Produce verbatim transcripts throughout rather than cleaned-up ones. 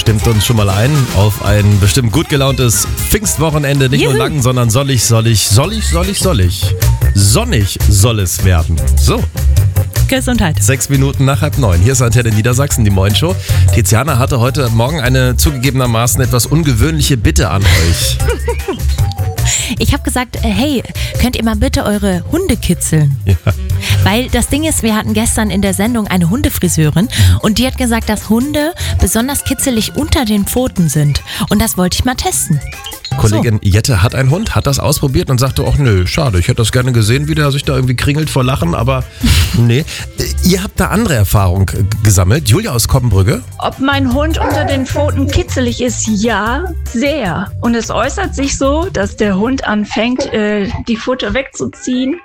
stimmt uns schon mal ein auf ein bestimmt gut gelauntes Pfingstwochenende. Nicht Juhu. nur lang, sondern soll ich, soll ich, soll ich, soll ich, soll ich. Sonnig soll es werden. So, Gesundheit. sechs Minuten nach halb neun. Hier ist Antenne Niedersachsen, die Moin Show. Tiziana hatte heute Morgen eine zugegebenermaßen etwas ungewöhnliche Bitte an euch. Ich habe gesagt, äh, hey, könnt ihr mal bitte eure Hunde kitzeln? Ja. Weil das Ding ist, wir hatten gestern in der Sendung eine Hundefriseurin und die hat gesagt, dass Hunde besonders kitzelig unter den Pfoten sind. Und das wollte ich mal testen. Kollegin Jette hat einen Hund, hat das ausprobiert und sagte, ach nö, schade, ich hätte das gerne gesehen, wie der sich da irgendwie kringelt vor Lachen, aber nee. Ihr habt da andere Erfahrung gesammelt. Julia aus Koppenbrügge. Ob mein Hund unter den Pfoten kitzelig ist? Ja, sehr. Und es äußert sich so, dass der Hund anfängt, äh, die Pfote wegzuziehen.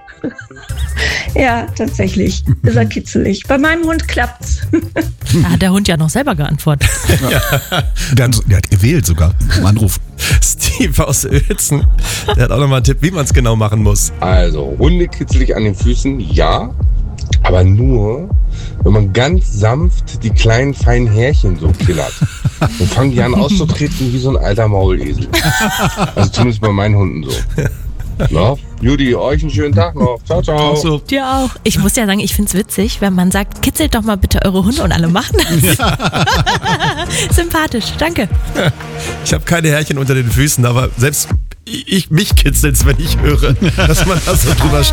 Ja, tatsächlich ist er kitzelig. Bei meinem Hund klappt's. Da hat der Hund ja noch selber geantwortet. Der hat, der hat gewählt sogar im Anruf. Steve aus Uelzen, der hat auch nochmal einen Tipp, wie man es genau machen muss. Also, Hunde kitzelig an den Füßen, ja, aber nur, wenn man ganz sanft die kleinen, feinen Härchen so killert. Dann fangen die an auszutreten wie so ein alter Maulesel. Also zumindest bei meinen Hunden so. Na, Judy, euch einen schönen Tag noch. Ciao, ciao. So. Dir auch. Ich muss ja sagen, ich finde es witzig, wenn man sagt, kitzelt doch mal bitte eure Hunde und alle machen das. Sympathisch, danke. Ich habe keine Härchen unter den Füßen, aber selbst ich, mich kitzelt's, wenn ich höre, dass man da so drüber